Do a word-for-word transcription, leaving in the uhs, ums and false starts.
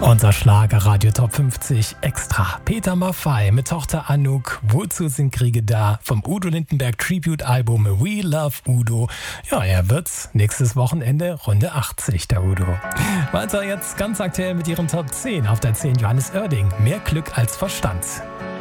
Unser Schlager Radio Top fünfzig Extra. Peter Maffay mit Tochter Anouk. Wozu sind Kriege da? Vom Udo Lindenberg Tribute Album We Love Udo. Ja, er wird's nächstes Wochenende Runde achtzig, der Udo. Weiter jetzt ganz aktuell mit ihrem Top zehn. Auf der zehn Johannes Oerding. Mehr Glück als Verstand.